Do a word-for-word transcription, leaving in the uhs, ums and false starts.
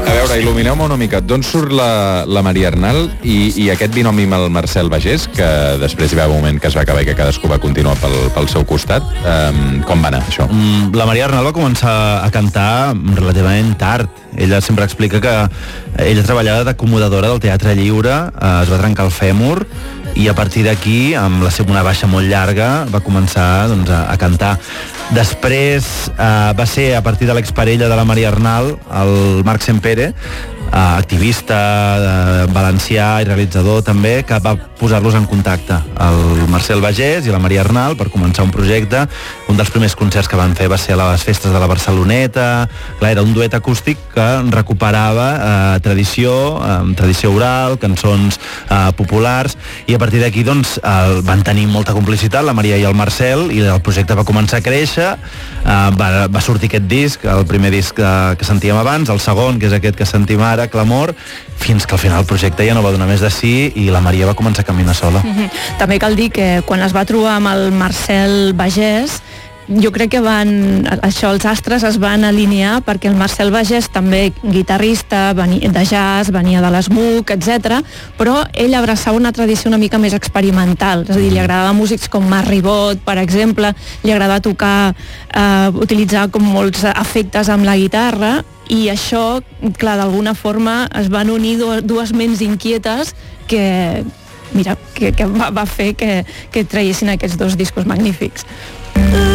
A veure, il·lumineu-me una mica. D'on surt la, la Maria Arnal i, i aquest binomi amb el Marcel Bagés, que després hi va haver un moment que es va acabar i que cadascú va continuar pel, pel seu costat. Um, com va anar, això? Mm, la Maria Arnal va començar a cantar relativament tard. Ella sempre explica que ella treballava d'acomodadora del Teatre Lliure, eh, es va trencar el fèmur, i a partir d'aquí, amb la seva una baixa molt llarga, va començar doncs, a, a cantar. Després eh, va ser a partir de l'exparella de la Maria Arnal, el Marc Sempere, eh, activista eh, valencià i realitzador també, que va posar-los en contacte, el Marcel Bagés i la Maria Arnal, per començar un projecte. Un dels primers concerts que van fer va ser a les festes de la Barceloneta. Clar, era un duet acústic que recuperava eh, tradició, eh, tradició oral, cançons eh, populars, i a partir d'aquí doncs, eh, van tenir molta complicitat, la Maria i el Marcel, i el projecte va començar a créixer. Eh, va, va sortir aquest disc, el primer disc que, que sentíem abans, el segon, que és aquest que sentim ara, Clamor, fins que al final el projecte ja no va donar més de sí i la Maria va començar a caminar sola. Mm-hmm. També cal dir que quan es va trobar amb el Marcel Bagés, jo crec que van, això, els astres es van alinear, perquè el Marcel Bagés, també guitarrista venia de jazz, venia de l'Smook, etcètera, però ell abraçava una tradició una mica més experimental, és a dir, li agradava músics com Marc Ribot, per exemple, li agradava tocar, eh, utilitzar com molts efectes amb la guitarra, i això, clar, d'alguna forma es van unir dues ments inquietes que, mira, que, que va, va fer que, que traiessin aquests dos discos magnífics.